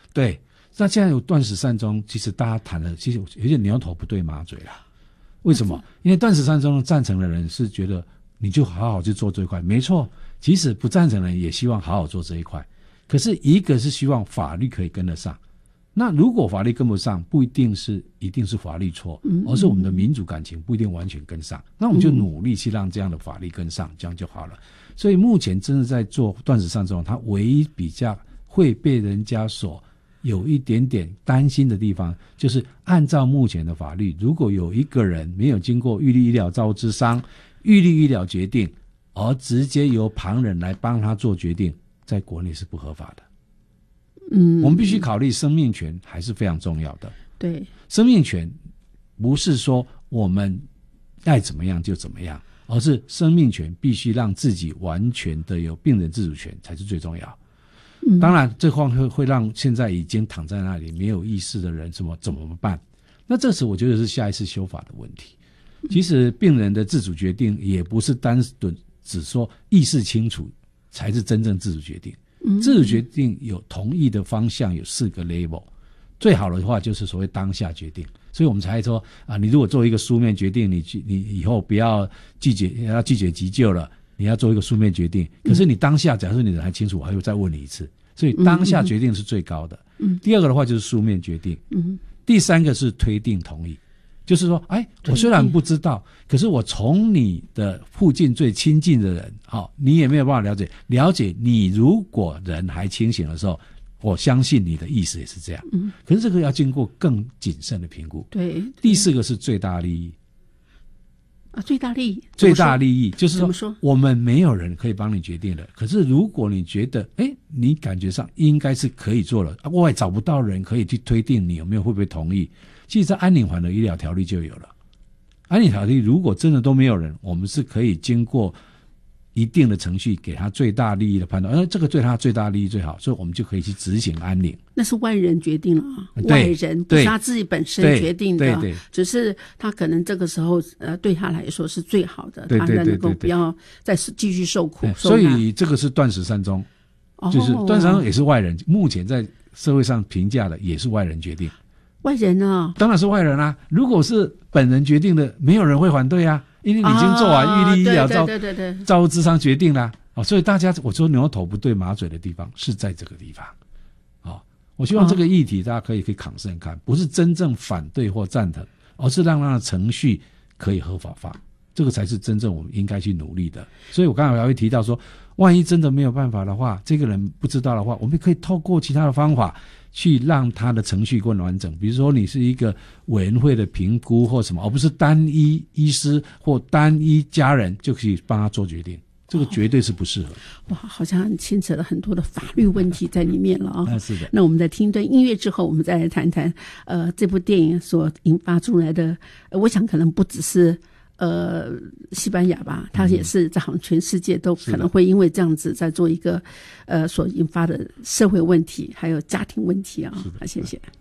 对，那现在有断食善终，其实大家谈的其实有点牛头不对马嘴啦。为什么？因为断食善终赞成的人是觉得你就好好去做这一块，没错。即使不赞成的人也希望好好做这一块，可是一个是希望法律可以跟得上。那如果法律跟不上，不一定是法律错，而是我们的民主感情不一定完全跟上。那我们就努力去让这样的法律跟上，这样就好了。所以目前真的在做断食善终，它唯一比较会被人家所有一点点担心的地方，就是按照目前的法律，如果有一个人没有经过预立医疗照咨商、预立医疗决定，而直接由旁人来帮他做决定，在国内是不合法的。我们必须考虑生命权还是非常重要的。 对， 生命权不是说我们爱怎么样就怎么样，而是生命权必须让自己完全的有病人自主权才是最重要。当然这会让现在已经躺在那里没有意识的人怎么办？那这时我觉得是下一次修法的问题。其实病人的自主决定也不是单纯只说意识清楚才是真正自主决定。自主决定有同意的方向有4个 level， 最好的话就是所谓当下决定。所以我们才说你如果做一个书面决定，你以后不要拒绝急救了，你要做一个书面决定。可是你当下假设你人还清楚，我还会再问你一次。所以当下决定是最高的。第二个的话就是书面决定。第三个是推定同意。就是说我虽然不知道，可是我从你的附近最亲近的人你也没有办法了解你如果人还清醒的时候，我相信你的意思也是这样。可是这个要经过更谨慎的评估。 对。 第4个是最大利益。 最大利益？ 最大利益就是说我们没有人可以帮你决定的，可是如果你觉得你感觉上应该是可以做了，我也找不到人可以去推定你会不会同意。其实在安宁缓和医疗条例就有了。安宁条例如果真的都没有人，我们是可以经过一定的程序给他最大利益的判断，这个对他最大利益最好，所以我们就可以去执行安宁。 那是外人决定了外人不是他自己本身决定的。对，只是他可能这个时候对他来说是最好的，他能够不要再继续受苦。 所以这个是断食善终。就是断食善终也是外人，目前在社会上评价的也是外人决定。 外人啊？当然是外人啊。如果是本人决定的，没有人会反对啊，因为你已经做完预立医疗照咨商决定了。所以大家我说牛头不对马嘴的地方是在这个地方。我希望这个议题大家可以concern看，不是真正反对或赞成，而是让它的程序可以合法化，这个才是真正我们应该去努力的。所以我刚才还会提到说，万一真的没有办法的话，这个人不知道的话，我们可以透过其他的方法去让他的程序更完整。比如说你是一个委员会的评估或什么，而不是单一医师或单一家人就可以帮他做决定，这个绝对是不适合。 哇，好像牵扯了很多的法律问题在里面了啊。 是的。 那我们在听一段音乐之后，我们再来谈谈这部电影所引发出来的，我想可能不只是西班牙吧，它也是在好像全世界都可能会因为这样子在做一个所引发的社会问题还有家庭问题啊。好，谢谢。